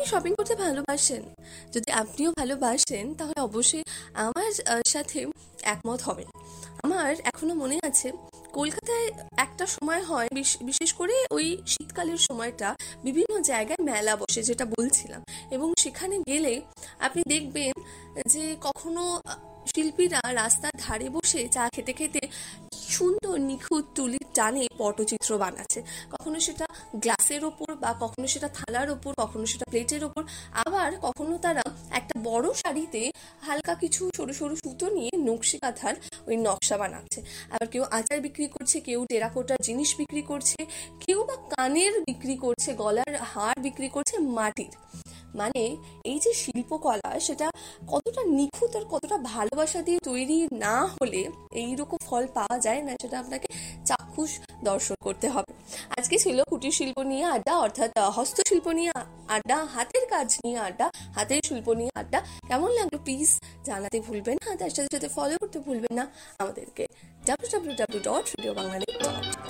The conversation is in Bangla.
শপিং করতে ভালোবাসেন? যদি আপনিও ভালোবাসেন তাহলে অবশ্যই আমার সাথে একমত হবেন। আমার এখনো মনে আছে, কলকাতায় একটা সময় হয়, বিশেষ করে ওই শীতকালের সময়টা বিভিন্ন জায়গায় মেলা বসে, যেটা বলছিলাম। এবং সেখানে গেলে আপনি দেখবেন যে কখনো শিল্পীরা রাস্তার ধারে বসে চা খেতে খেতে সুন্দর নিখুঁত তুলির টানে পটচিত্র বানাচ্ছে। কখনো সেটা গ্লাসের ওপর, বা কখনো সেটা থালার ওপর, কখনো সেটা প্লেটের ওপর। আবার কখনো তারা একটা বড় শাড়িতে হালকা কিছু সরু সরু সুতো নিয়ে নকশি কাঁথার ওই নকশা বানাচ্ছে। আবার কেউ আচার বিক্রি করছে, কেউ টেরাকোটার জিনিস বিক্রি করছে, কেউ বা কানের বিক্রি করছে, গলার হার বিক্রি করছে মাটির। মানে এই যে শিল্পকলা, সেটা কতটা নিখুঁত আর কতটা ভালোবাসা দিয়ে তৈরি না হলে এইরকম ফল পাওয়া যায় না, সেটা আপনাকে চাক্ষুষ দর্শন করতে হবে। আজকে ছিল কুটির শিল্প নিয়ে আড্ডা, অর্থাৎ হস্তশিল্প নিয়ে আড্ডা, হাতের কাজ নিয়ে আড্ডা, হাতের শিল্প নিয়ে আড্ডা। কেমন লাগলো প্লিজ জানাতে ভুলবেন না, তার সাথে সাথে ফলো করতে ভুলবেন না আমাদেরকে www.radiobangladesh.com।